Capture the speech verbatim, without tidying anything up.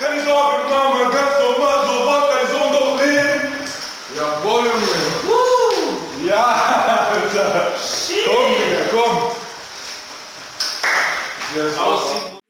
Keine Sorge, Mama, ganz normal, so macht dein Sohn doch Leben. Jawohl, Junge. Ja, Alter. Komm, Junge, komm. Yes,